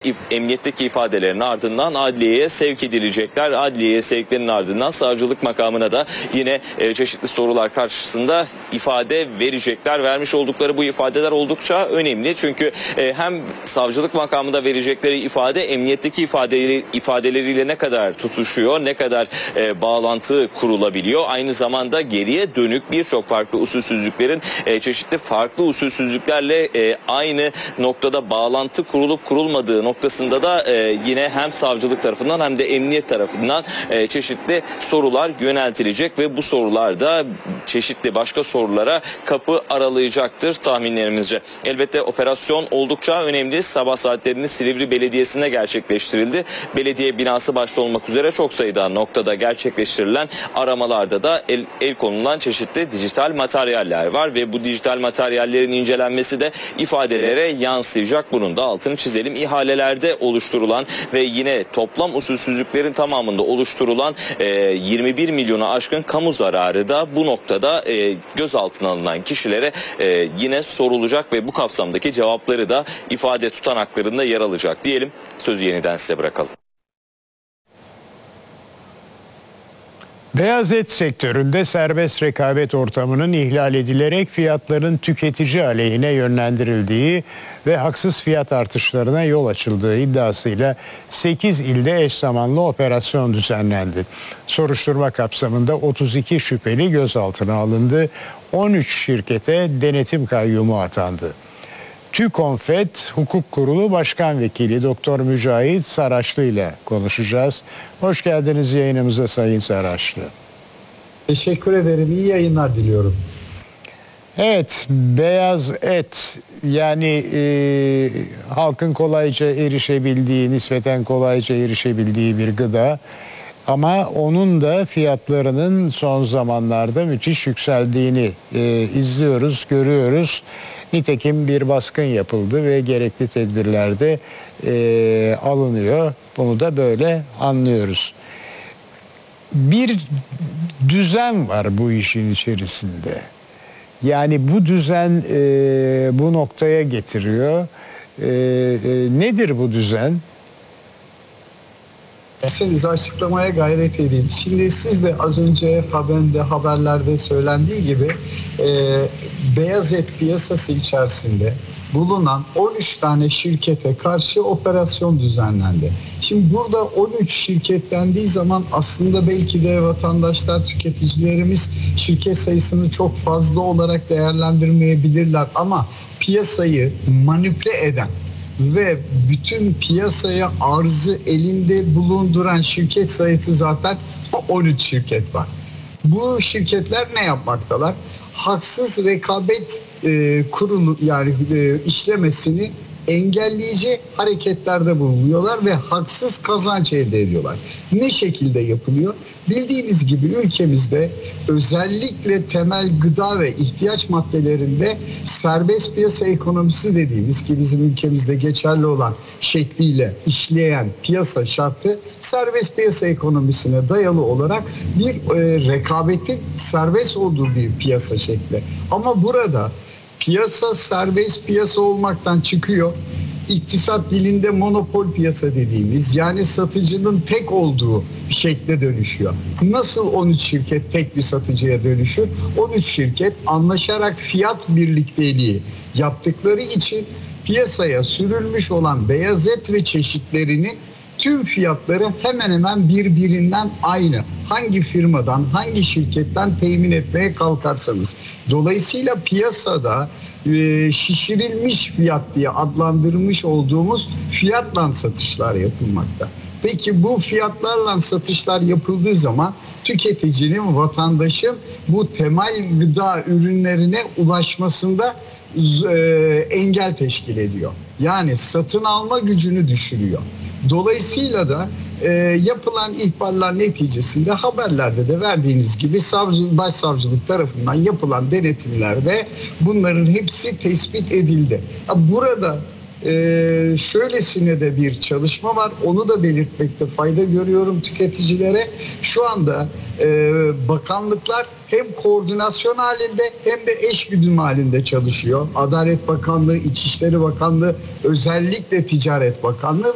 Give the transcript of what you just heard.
emniyetteki ifadelerin ardından adliyeye sevk edilecekler. Adliyeye sevklerinin ardından savcılık makamına da yine çeşitli sorular karşısında ifade verecekler. Vermiş oldukları bu ifadeler oldukça önemli. Çünkü hem savcılık makamında verecekleri ifade emniyetteki ifadeleriyle ne kadar tutuşuyor, ne kadar bağlantı kurulabiliyor. Aynı zamanda geriye dönük birçok farklı usulsüzlüklerin çeşitli farklı usulsüzlüklerle aynı noktada bağlantı kurulup kurulmadığı noktasında da yine hem savcılık tarafından hem de emniyet tarafından çeşitli sorular yöneltilecek ve bu sorular da çeşitli başka sorulara kapı aralayacaktır tahminlerimizce. Elbette operasyon oldukça önemli. Sabah saatlerinde Silivri Belediyesi'nde gerçekleştirildi. Belediye binası başta olmak üzere çok sayıda noktada gerçekleştirilen aramalarda da el konulan çeşitli dijital materyaller var ve bu dijital materyallerin incelenmesi de ifadelere yansıyacak. Bunun da altını çizelim. İhalelerde oluşturulan ve yine toplam usulsüzlüklerin tamamında oluşturulan 21 milyona aşkın kamu zararı da bu noktada gözaltına alınan kişilere yine sorulacak ve bu kapsamdaki cevapları da ifade tutanaklarında yer alacak diyelim. Sözü yeniden size bırakalım. Beyaz et sektöründe serbest rekabet ortamının ihlal edilerek fiyatların tüketici aleyhine yönlendirildiği ve haksız fiyat artışlarına yol açıldığı iddiasıyla 8 ilde eş zamanlı operasyon düzenlendi. Soruşturma kapsamında 32 şüpheli gözaltına alındı. 13 şirkete denetim kayyumu atandı. TÜKONFET Hukuk Kurulu Başkan Vekili Doktor Mücahit Saraçlı ile konuşacağız. Hoş geldiniz yayınımıza Sayın Saraçlı. Teşekkür ederim. İyi yayınlar diliyorum. Evet, beyaz et yani halkın kolayca erişebildiği, nispeten kolayca erişebildiği bir gıda. Ama onun da fiyatlarının son zamanlarda müthiş yükseldiğini izliyoruz, görüyoruz. Nitekim bir baskın yapıldı ve gerekli tedbirler de alınıyor. Bunu da böyle anlıyoruz. Bir düzen var bu işin içerisinde. Yani bu düzen bu noktaya getiriyor. Nedir bu düzen? Size açıklamaya gayret edeyim. Şimdi siz de az önce haberlerde söylendiği gibi beyaz et piyasası içerisinde bulunan 13 tane şirkete karşı operasyon düzenlendi. Şimdi burada 13 şirket dendiği zaman aslında belki de vatandaşlar, tüketicilerimiz şirket sayısını çok fazla olarak değerlendirmeyebilirler ama piyasayı manipüle eden ve bütün piyasaya arzı elinde bulunduran şirket sayısı zaten 13 şirket var. Bu şirketler ne yapmaktalar? Haksız rekabet kurulu yani işlemesini engelleyici hareketlerde bulunuyorlar ve haksız kazanç elde ediyorlar. Ne şekilde yapılıyor? Bildiğimiz gibi ülkemizde özellikle temel gıda ve ihtiyaç maddelerinde serbest piyasa ekonomisi dediğimiz ki bizim ülkemizde geçerli olan şekliyle işleyen piyasa şartı serbest piyasa ekonomisine dayalı olarak bir rekabetin serbest olduğu bir piyasa şekli. Ama burada piyasa serbest piyasa olmaktan çıkıyor. İktisat dilinde monopol piyasa dediğimiz yani satıcının tek olduğu şekle dönüşüyor. Nasıl 13 şirket tek bir satıcıya dönüşür? 13 şirket anlaşarak fiyat birlikteliği yaptıkları için piyasaya sürülmüş olan beyaz et ve çeşitlerinin tüm fiyatları hemen hemen birbirinden aynı. Hangi firmadan, hangi şirketten temin etmeye kalkarsanız. Dolayısıyla piyasada şişirilmiş fiyat diye adlandırmış olduğumuz fiyatla satışlar yapılmakta. Peki bu fiyatlarla satışlar yapıldığı zaman tüketicinin, vatandaşın bu temel gıda ürünlerine ulaşmasında engel teşkil ediyor. Yani satın alma gücünü düşürüyor. Dolayısıyla da yapılan ihbarlar neticesinde haberlerde de verdiğiniz gibi başsavcılık tarafından yapılan denetimlerde bunların hepsi tespit edildi. Burada şöylesine de bir çalışma var. Onu da belirtmekte fayda görüyorum tüketicilere. Şu anda bakanlıklar hem koordinasyon halinde hem de eşgüdüm halinde çalışıyor. Adalet Bakanlığı, İçişleri Bakanlığı, özellikle Ticaret Bakanlığı